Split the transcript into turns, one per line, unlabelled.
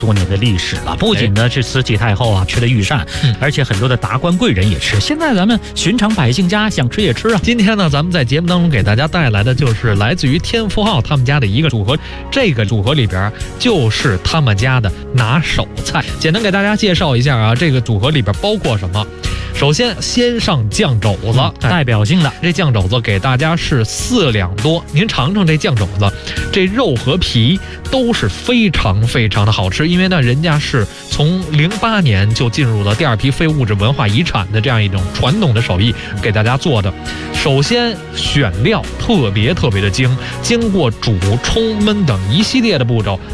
多年的历史了，不仅呢是慈禧太后啊吃的御膳，而且很多的达官贵人也吃。现在咱们寻常百姓家想吃也吃啊。
今天呢，咱们在节目当中给大家带来的就是来自于天福号他们家的一个组合，这个组合里边就是他们家的拿手菜。简单给大家介绍一下啊，这个组合里边包括什么？首先先上酱肘子，
代表性的
这酱肘子给大家是4两多，您尝尝这酱肘子，这肉和皮都是非常非常的好吃。因为呢，人家是从08年就进入了第2批非物质文化遗产的这样一种传统的手艺给大家做的。首先选料特别的精，经过煮、冲、焖等一系列的步骤。